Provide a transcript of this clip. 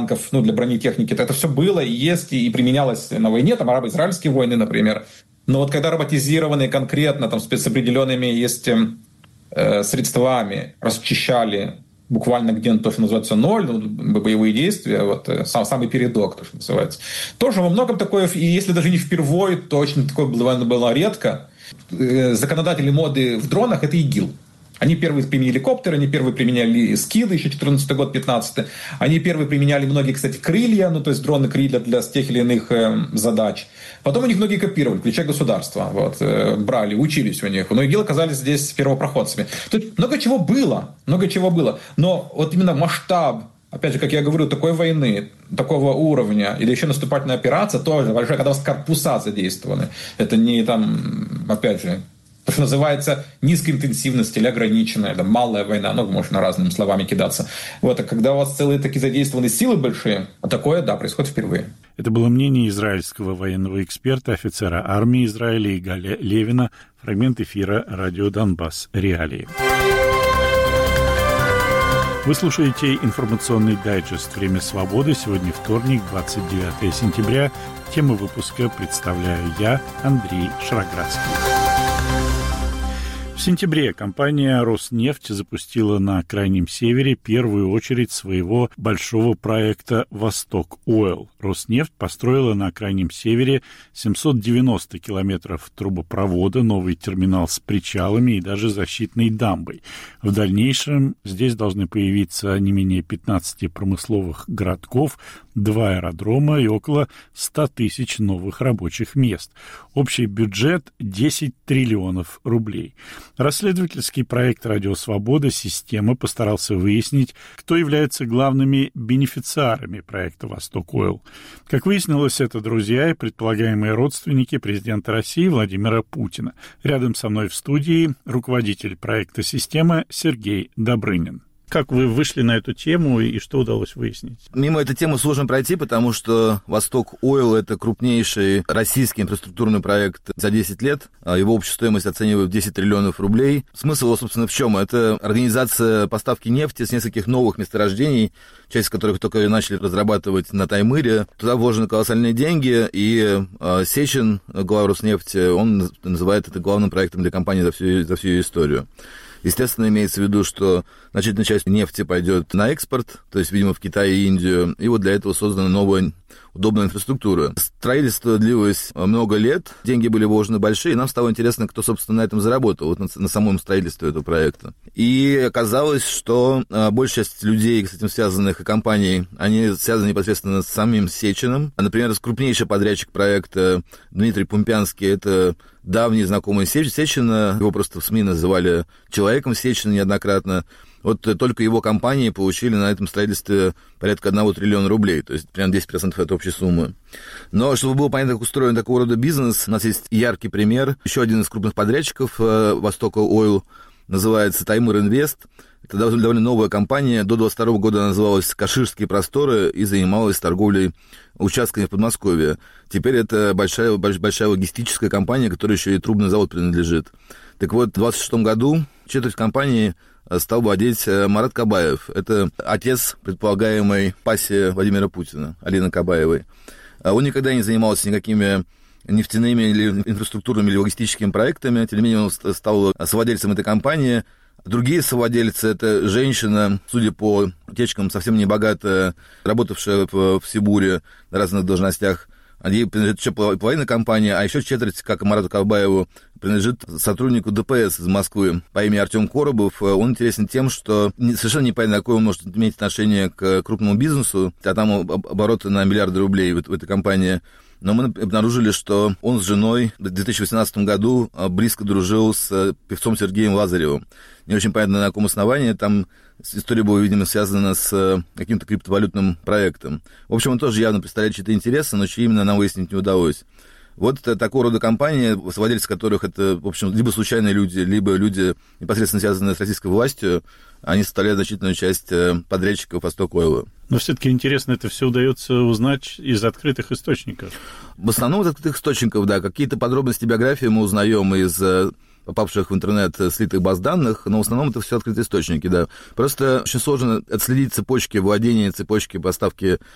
танков, для бронетехники, это все было и есть, и применялось на войне, там арабо-израильские войны, например. Но вот когда роботизированные конкретно, там, с определенными есть средствами расчищали буквально где-то то, что называется ноль, боевые действия, самый передок, то, что называется. Тоже во многом такое, и если даже не впервые, то очень такое было редко. Законодатели моды в дронах — это ИГИЛ. Они первые применили геликоптеры, они первые применяли скиды, еще 14 год, 15-й. Они первые применяли многие, кстати, крылья, то есть дроны-крылья для тех или иных задач. Потом у них многие копировали, включая государства. Брали, учились у них. Но ИГИЛ оказались здесь первопроходцами. Тут много чего было. Но вот именно масштаб, опять же, как я говорю, такой войны, такого уровня, или еще наступательная операция тоже большая, когда у вас корпуса задействованы. Это не там, опять же, то, что называется низкой интенсивности или ограниченная, малая война, можно разными словами кидаться. А когда у вас целые такие задействованы силы большие, такое, происходит впервые. Это было мнение израильского военного эксперта, офицера армии Израиля Игаля Левина. Фрагмент эфира «Радио Донбасс. Реалии». Вы слушаете информационный дайджест «Время свободы». Сегодня вторник, 29 сентября. Тему выпуска представляю я, Андрей Шароградский. В сентябре компания «Роснефть» запустила на Крайнем Севере первую очередь своего большого проекта «Восток Ойл». «Роснефть» построила на Крайнем Севере 790 километров трубопровода, новый терминал с причалами и даже защитной дамбой. В дальнейшем здесь должны появиться не менее 15 промысловых городков, 2 аэродрома и около 100 тысяч новых рабочих мест. Общий бюджет — 10 триллионов рублей. Расследовательский проект «Радио Свобода. Система» постарался выяснить, кто является главными бенефициарами проекта «Восток Ойл». Как выяснилось, это друзья и предполагаемые родственники президента России Владимира Путина. Рядом со мной в студии руководитель проекта «Система» Сергей Добрынин. Как вы вышли на эту тему и что удалось выяснить? Мимо этой темы сложно пройти, потому что «Восток Ойл» — это крупнейший российский инфраструктурный проект за 10 лет. Его общую стоимость оценивают в 10 триллионов рублей. Смысл его, собственно, в чем? Это организация поставки нефти с нескольких новых месторождений, часть которых только начали разрабатывать на Таймыре. Туда вложены колоссальные деньги, и Сечин, глава Роснефти, он называет это главным проектом для компании за всю ее историю. Естественно, имеется в виду, что значительная часть нефти пойдет на экспорт, то есть, видимо, в Китай и Индию, и для этого создана новая удобная инфраструктура. Строительство длилось много лет, деньги были вложены большие, и нам стало интересно, кто, собственно, на этом заработал, на самом строительстве этого проекта. И оказалось, что большая часть людей, с этим связанных, и компаний, они связаны непосредственно с самим Сечиным. Например, крупнейший подрядчик проекта Дмитрий Пумпянский — это давний знакомый Сечина, его просто в СМИ называли человеком Сечина неоднократно. Только его компании получили на этом строительстве порядка 1 триллиона рублей, то есть примерно 10% от общей суммы. Но чтобы было понятно, как устроен такого рода бизнес, у нас есть яркий пример. Еще один из крупных подрядчиков «Востока Ойл» называется «Таймыр Инвест». Это довольно новая компания. До 2022 года она называлась «Каширские просторы» и занималась торговлей участками в Подмосковье. Теперь это большая логистическая компания, которой еще и трубный завод принадлежит. Так вот, в 2026 году четверть компании стал владеть Марат Кабаев. Это отец предполагаемой пассии Владимира Путина, Алины Кабаевой. Он никогда не занимался никакими нефтяными или инфраструктурными или логистическими проектами. Тем не менее, он стал совладельцем этой компании. Другие совладельцы — это женщина, судя по утечкам, совсем небогатая, работавшая в Сибуре на разных должностях. Ей принадлежит еще половина компании, а еще четверть, как и Марату Кабаеву, принадлежит сотруднику ДПС из Москвы по имени Артем Коробов. Он интересен тем, что совершенно непонятно, какое он может иметь отношение к крупному бизнесу, а там обороты на миллиарды рублей в этой компании. Но мы обнаружили, что он с женой в 2018 году близко дружил с певцом Сергеем Лазаревым. Не очень понятно, на каком основании. Там история была, видимо, связана с каким-то криптовалютным проектом. В общем, он тоже явно представляет чьи-то интересы, но чьи именно нам выяснить не удалось. Вот такого рода компании, владельцы которых это, в общем, либо случайные люди, либо люди, непосредственно связанные с российской властью, они составляют значительную часть подрядчиков «Восток Ойла». Но все-таки интересно, это все удается узнать из открытых источников. В основном из открытых источников, да. Какие-то подробности биографии мы узнаем из попавших в интернет слитых баз данных, но в основном это все открытые источники, да. Просто очень сложно отследить цепочки владения, цепочки поставки